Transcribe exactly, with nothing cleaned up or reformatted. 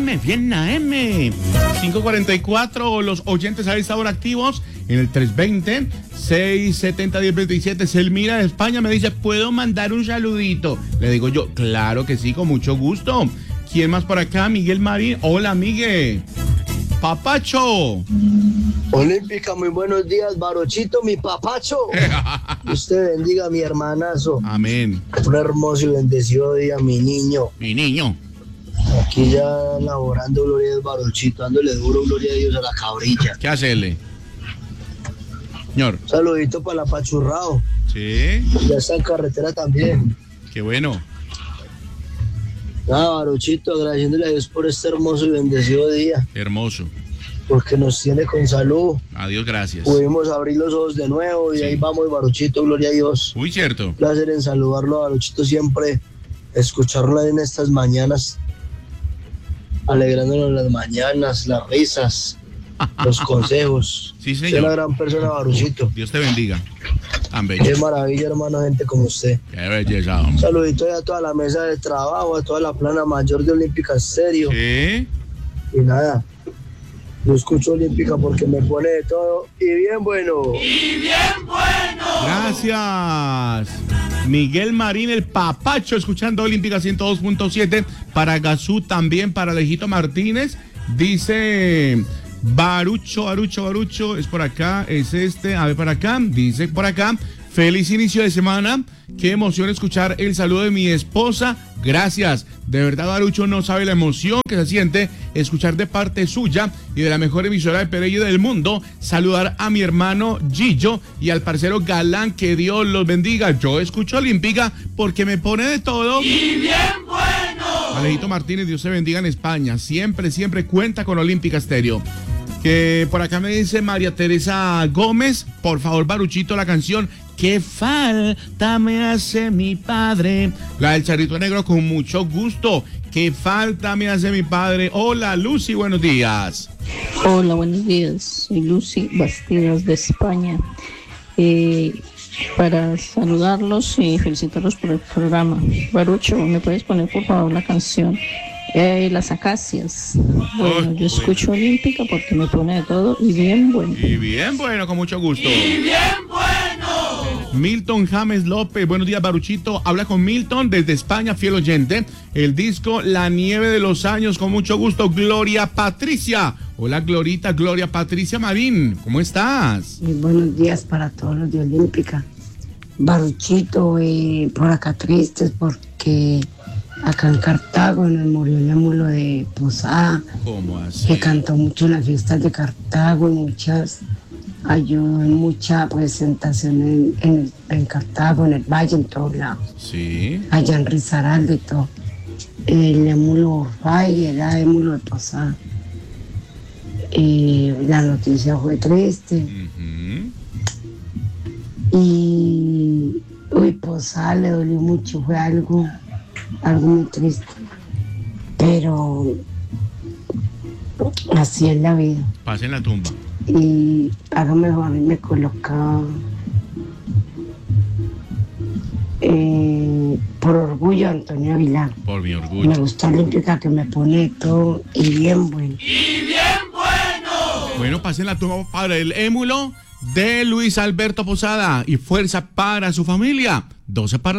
M, bien A M. cinco cuarenta y cuatro, los oyentes a esta hora activos en el tres veinte, seiscientos setenta, diez veintisiete. Selmira de España me dice, ¿puedo mandar un saludito? Le digo yo, claro que sí, con mucho gusto. ¿Quién más por acá? Miguel Marín. Hola, Miguel. Papacho. Olímpica, muy buenos días, Barochito, mi papacho. Usted bendiga a mi hermanazo. Amén. Un hermoso y bendecido día, mi niño. Mi niño. Aquí ya laborando, gloria a Dios, Barochito, dándole duro, gloria a Dios, a la cabrilla. ¿Qué hacerle? Señor. Un saludito para la Pachurrao. Sí. Ya está en carretera también. Qué bueno. Nada, Barochito, agradeciéndole a Dios por este hermoso y bendecido día. Hermoso. Porque nos tiene con salud. Adiós, gracias. Pudimos abrir los ojos de nuevo y sí. Ahí vamos, Barochito, gloria a Dios. Muy cierto. Un placer en saludarlo, Barochito, siempre escucharlo en estas mañanas, alegrándonos las mañanas, las risas, los consejos. Sí, señor. Es una gran persona, Barochito. Dios te bendiga. Amén. Qué maravilla, hermano, gente como usted. Qué belleza, hombre. Un saludito a toda la mesa de trabajo, a toda la plana mayor de Olímpica Estéreo. Sí. Y nada, yo escucho Olímpica porque me pone de todo y bien bueno. Y bien bueno. Gracias. Miguel Marín, el papacho, escuchando Olímpica ciento dos punto siete. Para Gazú también, para Alejito Martínez. Dice Barucho, Barucho, Barucho, es por acá, es este, a ver para acá, dice por acá. Feliz inicio de semana, qué emoción escuchar el saludo de mi esposa, gracias, de verdad Barucho no sabe la emoción que se siente escuchar de parte suya y de la mejor emisora de Pereyó del mundo, saludar a mi hermano Gillo y al parcero Galán, que Dios los bendiga, yo escucho Olímpica porque me pone de todo. ¡Y bien bueno! Alejito Martínez, Dios se bendiga en España, siempre, siempre cuenta con Olímpica Estéreo. Que por acá me dice María Teresa Gómez, por favor Baruchito, la canción ¿Qué falta me hace mi padre? La del Charrito Negro, con mucho gusto. ¿Qué falta me hace mi padre? Hola Lucy, buenos días. Hola, buenos días. Soy Lucy Bastidas de España. Eh, para saludarlos y felicitarlos por el programa. Barucho, ¿me puedes poner por favor la canción? Eh, las acacias. Bueno, yo escucho bueno. Olímpica porque me pone de todo y bien bueno. Y bien bueno, con mucho gusto. Y bien bueno. Milton James López, buenos días Baruchito, habla con Milton desde España, fiel oyente. El disco La Nieve de los Años, con mucho gusto. Gloria Patricia. Hola Glorita, Gloria Patricia Marín, ¿cómo estás? Muy buenos días para todos los de Olímpica. Baruchito, eh, por acá tristes porque acá en Cartago nos murió el émulo de Posada. ¿Cómo así? Que cantó mucho en las fiestas de Cartago, en muchas, ayudó en mucha presentación en, en, en Cartago, en el Valle, en todos lados. Sí. Allá en Risaralda y todo. El émulo Fay era émulo de Posada. Y la noticia fue triste. Uh-huh. Y uy, Posada le dolió mucho, fue algo, algo muy triste. Pero así es la vida. Pase en la tumba. Y hágame favor, me colocaba eh, por orgullo Antonio Aguilar. Por mi orgullo. Me gusta Olímpica que me pone todo y bien bueno. Y bien bueno. Bueno, pase en la tumba para el émulo de Luis Alberto Posada y fuerza para su familia. doce para